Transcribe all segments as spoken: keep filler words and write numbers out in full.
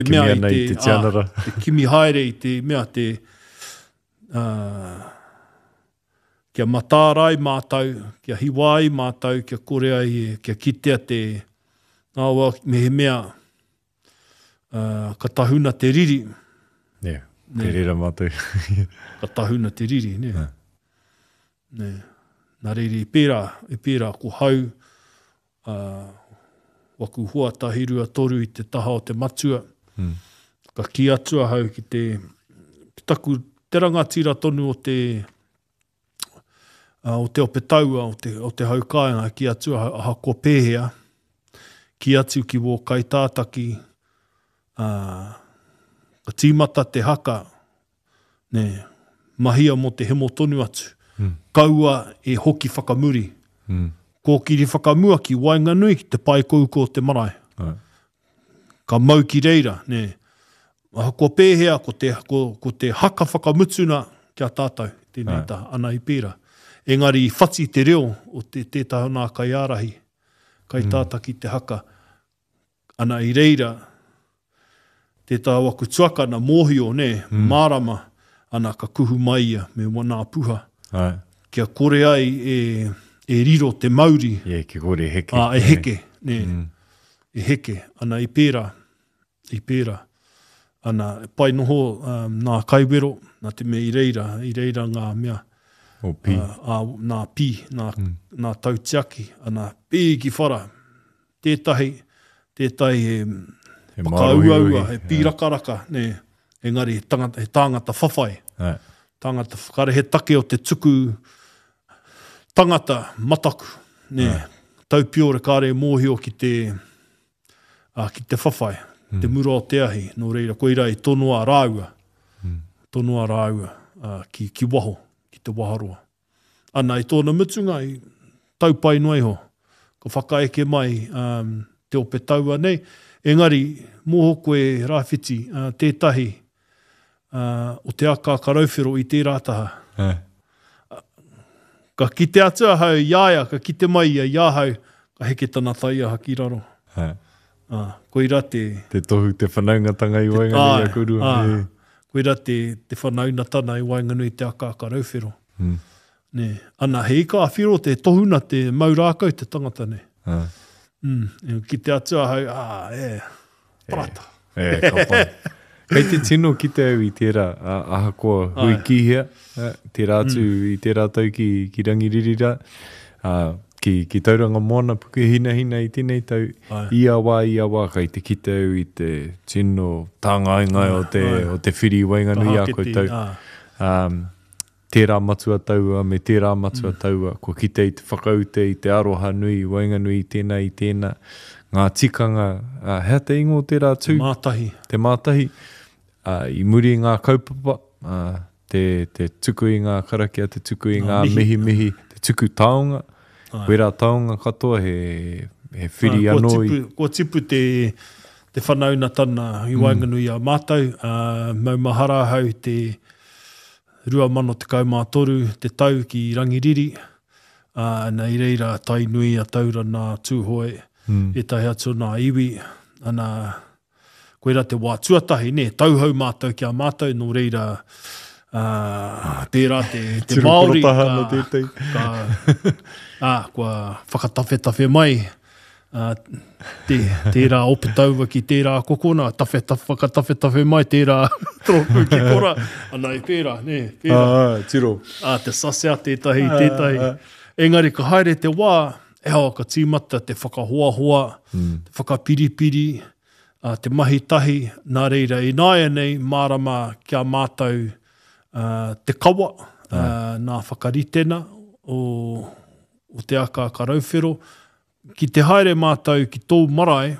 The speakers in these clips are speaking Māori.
Kimi ana i te tianara. Ah, te kimi haere i te mea te uh, kia matārai mātau, kia hiwai mātau, kia korea i, kia kitea te awa me he mea uh, ka tahuna te riri. Yeah, te rira mātau. Ka tahuna te riri, ne. Yeah. Ne. Nā riri i pērā, i pērā ko hau uh, waku hoa tahirua toru i te taha o te matua. Mm. Ka ki atua hau ki te ki taku te rangatira tonu o te uh, o te opetaua, o te, o te haukainga, ki atua aha ko pēhea, ki atu ki wō kaitātaki, uh, ka tīmata te haka, ne, mahia mo te hemo tonu atu. Mm. Kaua e hoki whakamuri. Mm. Ko kiri whakamua ki Wainganui, te pai kouko te marae. Right. Ka mau ki reira, ne. Aha ko pēhea, ko te, ko, ko te haka whakamutuna kia tātou, tēnei Right. tā, ana i pēra. Engari i whati te reo o te tētaha nā kai ārahi, kai Mm. tātaki te haka. Ana i reira, tētaha waku tuakana mōhio, ne, Mm. mārama, ana ka kuhu maia me wana puha. Right. Kia kore ai e, e riro te mauri. Yeah, ki kore heke. Ah, e heke, ne. Mm. E heke, ana i pērā, i pērā. Ana, pai noho um, nā kaiwero, nā te mea i reira, i reira ngā mea. O pi. Uh, a, nā pi, nā, Mm. nā tautiaki, ana pī ki whara. Tētahi, tētahi he, He pakauaua, maruhiruhi. he pīrakaraka, ne. Engari, he tangata, he tāngata whawhai. Right. Tangata whakare he take o te tuku tangata mataku. Ne, Yeah. tau piore kāre mōhio ki te, uh, ki te whawhai, Mm. te mura o te ahi. Nō reira, koe rai tonua rāua. Mm. Tonua rāua uh, ki, ki waho, ki te waharoa. Ana i tōna mutunga, i tau pai noi ho. Ko whakaeke mai um, te ope taua nei. Engari, mōho koe rāwhiti, uh, tētahi uh, o te aka karauwhero i tērā taha. Yeah. Ka kite atua hau iaia, ka kite mai ia iahau, ka heke tana tai aha ki raro. Yeah. Ah, koira te... Te tohu te whanaungatanga i Wainganui a kurua. ah, Yeah. koira te, te whanaunatana i Wainganui te aka karauwhero. Mm. Ne, ana he ika awhiro te tohuna te maurākau te tangata ne. Ah. Mm, e ki te atua hau, ah, e, prata. E, ka pai. Kei te tino ki te au i tērā, uh, aha koa hui Ai. kihea, uh, tērā atu Mm. i tērā tau ki, ki rangiririra, uh, ki, ki tauranga moana puke hina hina i tēnei tau, Ai. ia wā, ia wā, kei te ki te au i te tino tāngaingai o te, Ai. o te whiri Wainganui a Aha, koe ke te- tau. ah, Um, tērā matua taua, me tērā matua taua, ko kite i te whakaute i te aroha nui, Wainganui i tēnā i tēnā, ngā tikanga, uh, hea te ingo tērā tū, mātahi. te mātahi, uh, i muri i ngā kaupapa, uh, te, te tuku i ngā karakia, te tuku i ngā Ngā mihi. mihi mihi, te tuku taonga, Ai. koe rā taonga katoa, he, he whiri Ah, anō kua i... tipu, kua tipu te, te whanauna tana i Wainganui a mātou, uh, maumahara hau te rua mano te kaumātoru, te tau ki Rangiriri, uh, nei reira tai nui a taura nā tūhoe, Mm. e tahi atu nā iwi, ana koe rā te wā tuatahi, ne, tauhau mātou ki a mātou, no reira uh, pērā te, te Tiro Māori, korotaha no tētai. ka, ah, kua whakatawhetawhe mai, uh, te, tērā ope taua ki tērā kokona, tawhe, tawhe, whakatawhetawhe mai tērā troku ki kora, ana i pērā, ne, pērā. Ah, tiro. Ah, te sasea tētahi, tētahi. Engari, ka haere te wā, e hao ka tīmata te whakahoahoa, Mm. te whakapiripiri, uh, te mahitahi, nā reira, i nāia nei, mārama kia mātou uh, te kawa, uh, nā whakaritena o, o te aka karauwhero. Ki te haere mātou ki tō marae,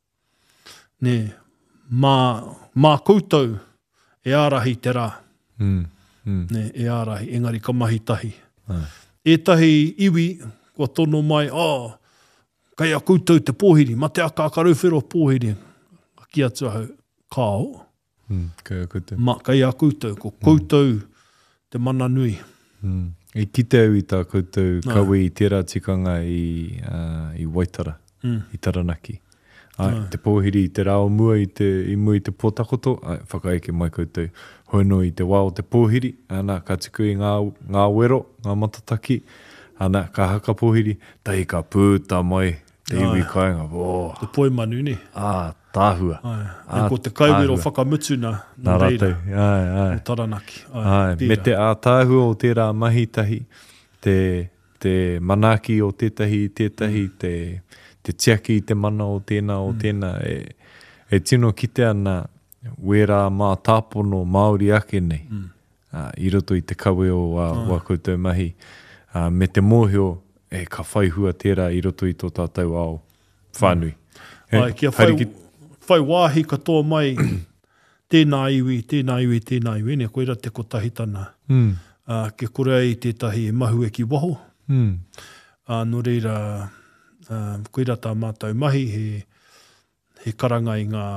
ne, mā, mā koutou e ārahi te rā, Mm. Mm. ne, e ārahi, engari ka mahitahi. Ah. Ētahi iwi, kua tono mai, oh, kai a koutou te pōhiri, ma te aka karauwhero pōhiri. Ki atu hau, kāo, Mm. Kai a koutou. ma kai a koutou, ko koutou te mana nui. Mm. I kite au i tā koutou Ai. kawi i tērā tikanga i, uh, i Waitara, Mm. i Taranaki. Ai, Ai. te pōhiri i te rao mua i te, i mua i te pōtakoto, ai, whakaeke mai koutou hono i te wā o te pōhiri, ana, ka tuku i ngā, ngā wero, ngā matataki, ana, ka haka pōhiri, tai ka pūta mai, te iwi kāinga, wō. Te poi manu ni. Ā, tāhua. Ai. Ā, E ko te kauwero tāhua. whakamutuna Nā no reira. rātou, ai, ai. O Taranaki. Ai, Ai, me pira. te ātāhua o tērā mahitahi, te, te manaki o tētahi i tētahi, mm. te, te tiaki i te mana o tēnā o mm. tēnā, e, e tino kite ana wera mā tāpono Māori ake nei, mm. uh, i roto i te kawe o uh, oh. wā koutou mahi. Uh, me te mōhio, e ka whaihua tērā i roto i tō tātou ao whānui. Mm. Ai, kia whai, ki... whai wāhi katoa mai tēnā iwi, tēnā iwi, tēnā iwi, ne koira te kotahitana. Mm. Uh, ke kore ai tētahi mahu e ki waho. Mm. Uh, no reira, uh, koira tā mātou mahi, he, he karanga i ngā,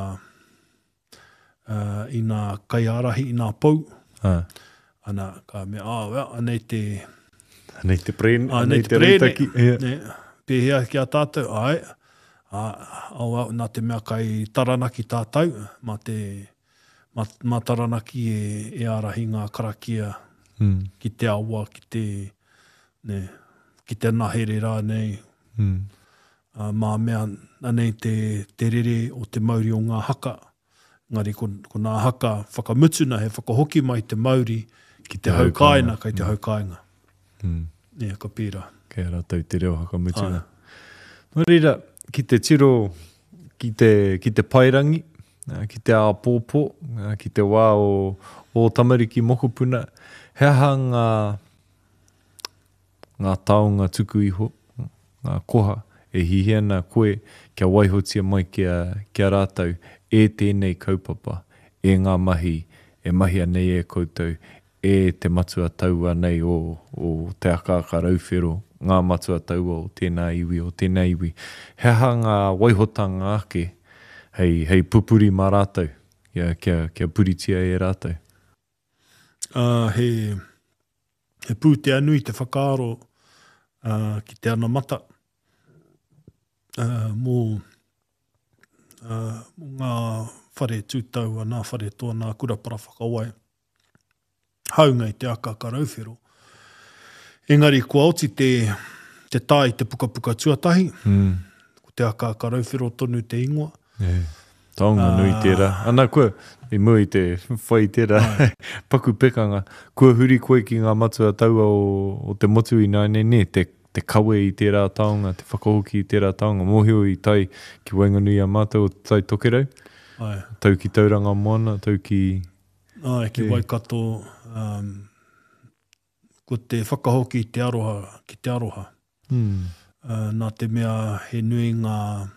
uh, i ngā kaiarahi, i ngā pau. Ah. Ana, ka me, ah, well, anei te... Anei te prene, Ah, anei nei te te prene, reitaki. Yeah. ne, pēhea ki a tātou, ai, ah, au, au, nā te mea kai taranaki tātou, mā te, mā, mā taranaki e, e arahi ngā karakia, Mm. ki te awa, ki te, ne, ki te nahere rā nei, Mm. uh, mā mea, anei te, te rere o te Māori o ngā haka, ngari ko, ko ngā haka whakamutuna, he whakahoki mai te Māori ki te haukaina, kai te haukainga. Mm. Nea, ka pira. Kei rātou te reo hakamutuna. Nō reira, ki te tiro, ki te, ki te pairangi, ki te āpōpō, ki te wā o, o tamariki mokopuna, he aha ngā, ngā taonga tuku iho, ngā koha, e hihiana koe kia waihotia mai kia, kia rātou, e tēnei kaupapa, e ngā mahi, e mahi anei e koutou, e te matua taua nei o, o te akaka rauwhero, ngā matua taua o tēnā iwi, o tēnā iwi. He aha ngā waihotanga ake, hei, hei pupuri mā rātou, kia, kia, kia puritia e rātou. Uh, he, he pūtea nui te whakaaro uh, ki te ana mata. Uh, mō, uh, mō ngā whare tūtau, nā whare toa, nā kurapara whakawai. Haunga i te akaka rauwhero. Engari, kua oti te, te tai te pukapuka tuatahi, Mm. ko te akaka rauwhero tonu te ingoa. Yeah. Taonga uh, nui tērā. Ana koe, i mua i te whai tērā, paku pekanga, kua huri koe ki ngā matua taua o, o te motu i nai ne, te, te kawe i tērā taonga, te whakahoki i tērā taonga, mōhio i tai ki wainganui a mātou o tai tokerau, Ai, tau ki tauranga moana, tau ki... ai ki Yeah. Waikato, um, ko te whakahoki i te aroha, ki te aroha. Hmm. Uh, nā te mea he nui ngā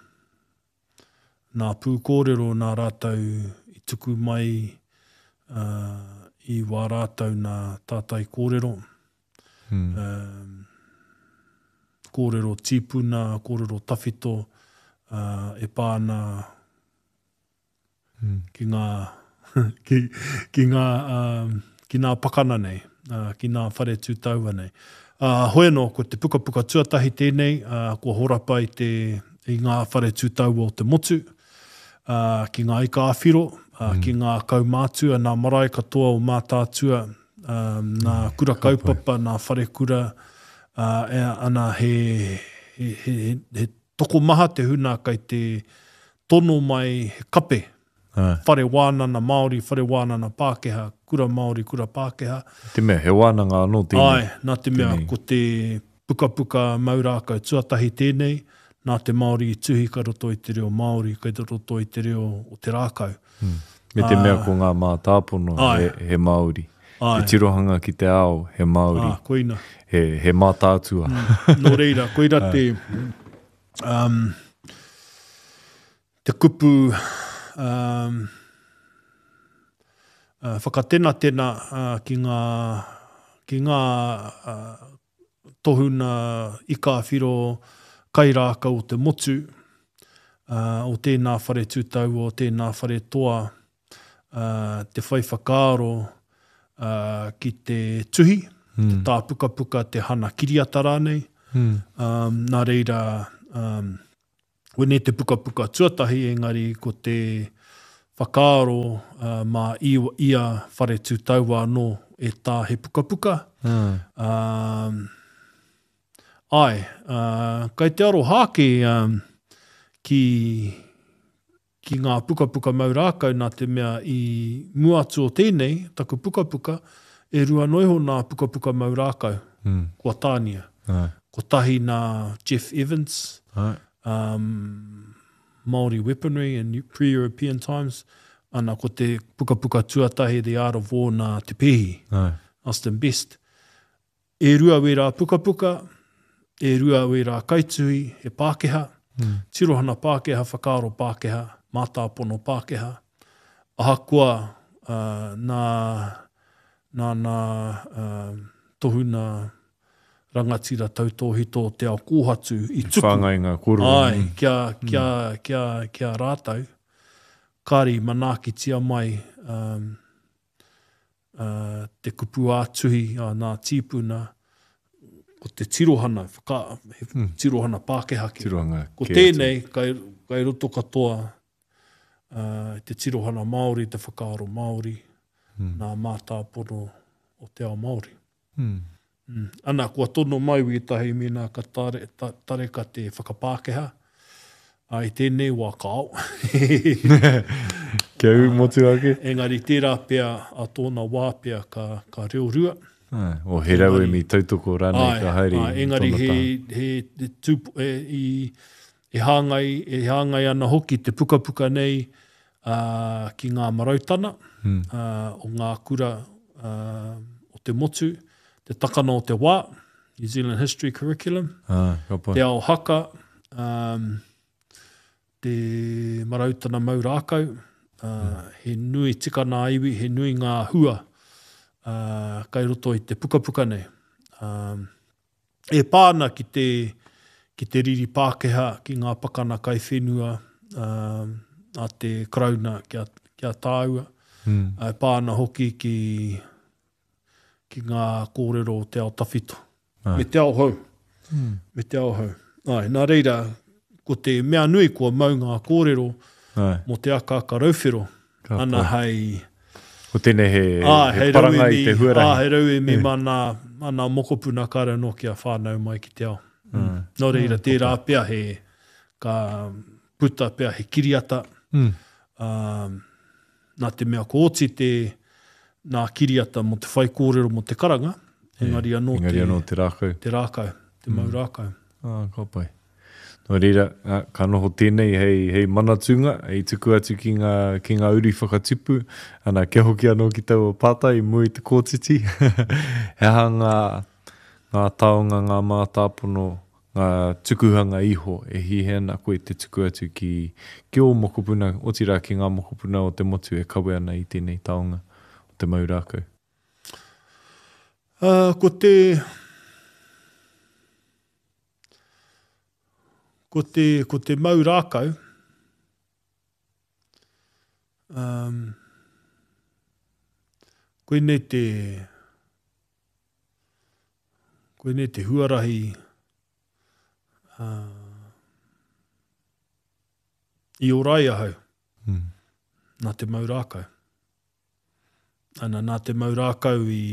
nā pūkōrero nā rātou i tuku mai uh, i wā rātou nā tātai kōrero. Hmm. Um, kōrero tīpuna, kōrero tawhito, uh, e pāna Hmm. ki ngā, ki, ki ngā, um, ki ngā pakana nei, uh, ki ngā whare tūtaua nei. Uh, hoi no, ko te pukapuka tuatahi tēnei, uh, ko horapa i, te, i ngā whare tūtaua o te motu, uh, ki ngā ika awhiro, uh, mm. ki ngā kaumātua, ngā marae katoa o mātātua, um, ngā kura kaupapa, ngā whare kura, uh, e, ana he, he, he, he, he toko maha te huna kai te tono mai he kape, Ah. whare wānana Māori, whare wānana Pākehā, kura Māori, kura Pākehā. Te mea, he wānanga anō tēnei. Ai, nā te mea, Tēnei. ko te pukapuka maurākau tuatahi tēnei, nā te Māori i tuhi ka roto i te reo Māori, ka roto i te reo o te rākau. Hmm. Me te mea ko ngā mā tāpono, Ai. he, he Māori. Ai. Te tirohanga ki te ao, he Māori. Ah, koina. He, he mā tātua. Mm. Nō reira, koira te, um, te kupu um, uh, whakatena tena uh, ki ngā, ki ngā uh, tohuna ika whiro kairāka o te motu, uh, o tēnā whare tūtau, o tēnā whare toa, uh, te whai whakaaro uh, ki te tuhi, Hmm. te tā puka puka te hana kiriata rānei. Hmm. Um, nā reira, um, Wene te puka puka tuatahi, engari ko te whakaaro uh, mā ia, ia whare tūtaua anō e tā he puka puka. Mm. Um, ai, uh, kai te aro hāke um, ki, ki ngā puka puka maurākau nā te mea i muatu o tēnei, taku puka puka, e rua noiho nā puka puka maurākau, Mm. kua tānia. Ai. Ko tahi nā Jeff Evans, Ai. um, Māori weaponry in pre-European times, ana ko te puka puka tuatahi The Art of War nā te pehi, Ai. Austin Best. E rua we rā puka puka, e rua we rā kaitui, he Pākeha, Mm. tirohana Pākeha, whakaaro Pākeha, mātāpono Pākeha. Ahakoa uh, nā, nā, nā uh, tohuna rangatira tautōhito te ao kōhatu i tuku. Whāngai ngā koro. Ai, Mm. kia, kia, kia, kia rātau. Kāri manakitia mai um, uh, te kupu ātuhi a nā tīpuna o te tirohana, whaka, he Mm. tirohana Pākeha ki. Tirohanga. Ko ke tēnei, kai, kai roto katoa uh, te tirohana Māori, te whakaaro Māori, Mm. nā mātāpono o te ao Māori. atu. Mm. Mm. Ana, kua tono mai ui tahi mina ka tare, ta, tare ka te whakapākeha, ai tēnei wā kao. Kia ui motu ake. Engari tērā pia a tōna wā pia ka, ka reo rua. Ai. O he rau e mi tautoko rānei ka haere. ai, engari tōna he, taha. he, he tūp, e, i, e hāngai, e hāngai ana hoki te puka puka nei uh, ki ngā marautana, Mm. uh, o ngā kura uh, o te motu, te takana o te wā, New Zealand History Curriculum, Ah, ka pai. te ao haka, um, te marautana maurākau, uh, mm. he nui tika nā iwi, he nui ngā hua, uh, kai roto i te puka puka nei. Um, e pāna ki te, ki te riri Pākeha, ki ngā pakana kai whenua, um, a te krauna kia, kia tāua, Mm. e pāna hoki ki, ki ngā kōrero o te ao tawhito. Ai. Me te ao hau. Mm. Me te ao hau. Ai, nā reira, ko te mea nui kua mau ngā kōrero Ai. mo te aka ka rauwhero. Ka Ana pai. hei... O tēnei he, Ah, he hei paranga rauemi, i te huarahi. ah, hei rauemi Yeah. mana, mana mokopuna kara no kia whānau mai ki te ao. Mm. Nō reira, tērā pia he ka puta pia he kiriata. Mm. Um, nā te mea ko oti te nā kiriata mo te whai kōrero mo te karanga. Engari anō Engari te, anō te rākau. te rākau, te mau rākau. Ah, ka pai. Nō reira, ah, ka noho tēnei hei, hei manatunga, hei tuku atu ki ngā, ki ngā uri whakatipu, ana kia hoki anō ki tau o pātai, mui te kōtiti. He ha ngā, ngā taonga, ngā mātāpono, ngā tukuhanga iho, e hihena koe te tuku atu ki, ki o mokopuna, o tira ki ngā mokopuna o te motu e kawe ana i tēnei taonga o te maurākau. Uh, ko te... Ko te, ko te mau rākau, um, koe nei te, koe nei te huarahi uh, i orai ahau, Mm. nā te mau rākau. Ana nā te mau rākau i,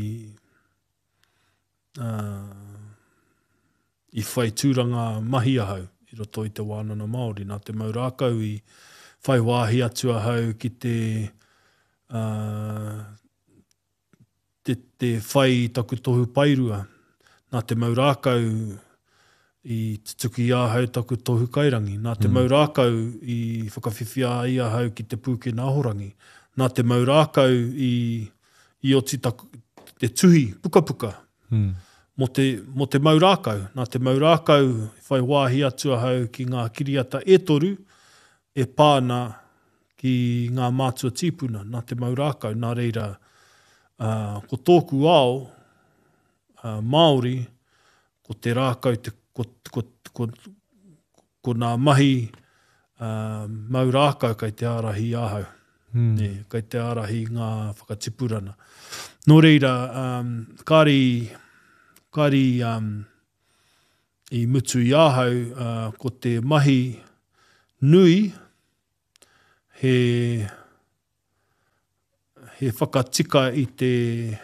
uh, i whai tūranga mahi ahau, i roto i te wānana Māori, nā te mau rākau i whai wāhi atu ahau ki te, uh, te, te whai taku tohu pairua, nā te mau rākau i te tuki ahau taku tohu kairangi, nā te mm. mau rākau i whakawhiwhia i ahau ki te pūke nāhorangi, nā te mau rākau i, i oti taku, te tuhi, puka puka, Mm. mo te, mo te mau rākau. Nā te mau rākau, whai wāhi atu ahau ki ngā kiriata e toru, e pāna ki ngā mātua tīpuna. Nā te mau rākau, nā reira, uh, ko tōku ao, uh, Māori, ko te rākau, te, ko, ko, ko, ko nā mahi uh, mau rākau kai te arahi ahau. Mm. Ne, kai te arahi ngā whakatipurana. Nō reira, um, kāri... Kāri um, i mutu i ahau, uh, ko te mahi nui he, he whakatika i te,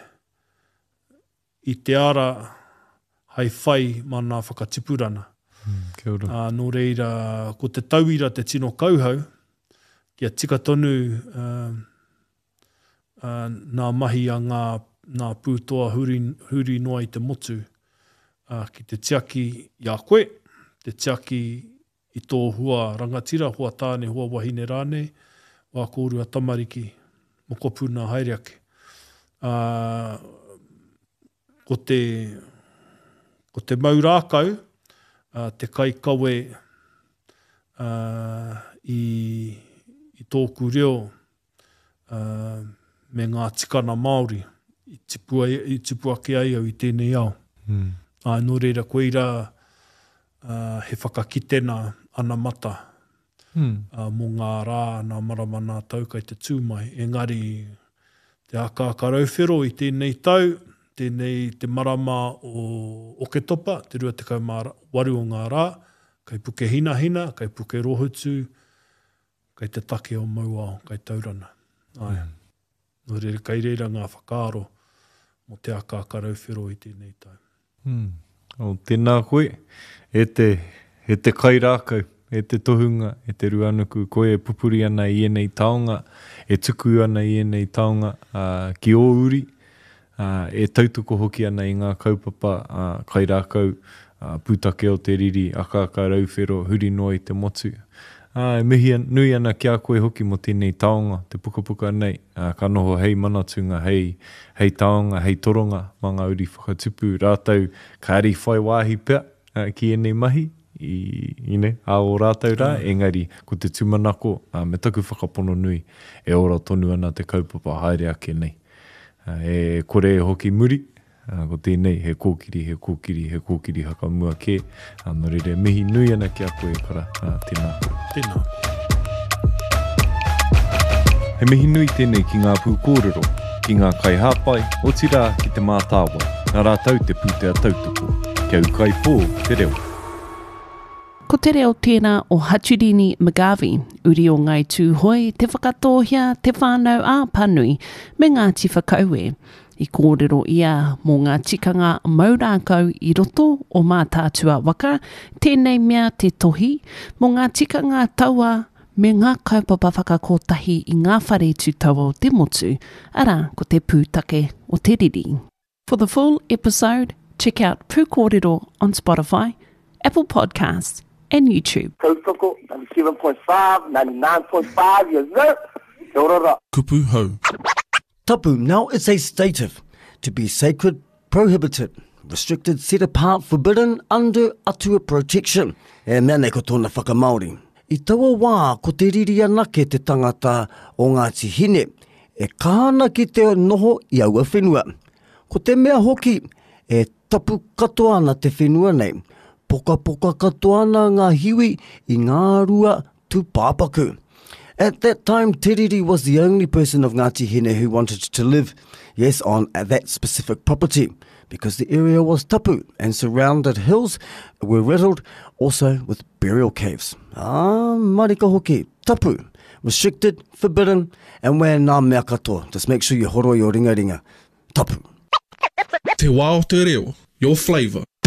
i te ara hei whai mana whakatipurana. Mm, kia ora. Uh, nō reira, ko te tauira te tino kauhau, kia tika tonu uh, uh, nā mahi a ngā, ngā pūtoa huri, huri noa i te motu, uh, ki te tiaki i a koe, te tiaki i tō hua rangatira, hua tāne, hua wahine rāne, wā kōrua tamariki, moko pūna haereake. Uh, ko te, ko te maurākau, Uh, te kai kawe uh, i, i tōku reo uh, me ngā tikana Māori i tipu, i tipu ake ai au i tēnei au. Mm. Uh, nō reira koeira uh, he whakakitena ana mata Mm. uh, mō ngā rā, ngā marama nā tau kai te tūmai. Engari te aka aka rauwhero i tēnei tau, tēnei te marama o Oketopa, te rua te kaumawaru o ngā rā, kai puke hina hina, kai puke rohutu, kai te take o mauao, kai taurana. Ai. Mm. Nō reira, kai reira ngā whakaaro mo te aka aka rauwhero i tēnei tau. Mm. O tēnā koe, e te, e te kairākau, e te tohunga, e te ruanuku, koe e pupuri ana i enei taonga, e tuku ana i enei taonga uh, ki o uri, Uh, e tautoko hoki ana i ngā kaupapa, uh, kairākau, uh, pūtake o te riri, aka aka rauwhero, huri noa i te motu. Uh, e mihi nui ana kia koe hoki mo tēnei taonga, te puka puka nei, uh, ka noho hei manatunga, hei, hei taonga, hei toronga, mā ngā uri whakatupu, rātau ka ari whai wāhi pia uh, ki enei mahi, i, i ne, a o rātau rā, mm. engari, ko te tumanako, uh, me taku whakapono nui, e ora tonu ana te kaupapa haere ake nei. Uh, e kore e hoki muri, uh, ko tēnei, he kōkiri, he kōkiri, he kōkiri haka mua ke, uh, no rere mihi nui ana ki a koe kara, uh, tēnā koe. Tēnā. He mihi nui tēnei ki ngā pū kōrero, ki ngā kai hāpai, o tira ki te mātāwa, nā rātau te pūtea tautoko, kia ukai pō te reo. Ko te reo tēnā o Hachurini Magavi, uri o ngai tūhoi, te whakatohia, te whānau a panui, me ngā ti whakaue. I kōrero ia mō ngā tikanga maurākau i roto o mā tātua waka, tēnei mea te tohi, mō ngā tikanga taua, me ngā kaupapa whakakotahi i ngā whare tūtaua o te motu, ara ko te pūtake o te riri. For the full episode, check out Pūkōrero on Spotify, Apple Podcasts, and YouTube. Tautoko, ninety-seven point five, ninety-nine point five, yes sir. Kia ora. Kupu hau. Tapu now is a stative, to be sacred, prohibited, restricted, set apart, forbidden, under atua protection. E mea nei ko tōna whakamaori. I taua wā ko te riri anake te tangata o Ngāti Hine, e kāna ki te noho i aua whenua. Ko te mea hoki, e tapu katoa ana te whenua nei. Poka poka katoa ana ngā hiwi i ngā rua tūpāpaku. At that time, Te Riri was the only person of Ngāti Hine who wanted to live, yes, on that specific property, because the area was tapu and surrounded hills were riddled also with burial caves. Ah, marika hoki, tapu, restricted, forbidden, and where nā mea katoa. Just make sure you horoi o ringa ringa. Tapu. Te wā o te reo, your flavour.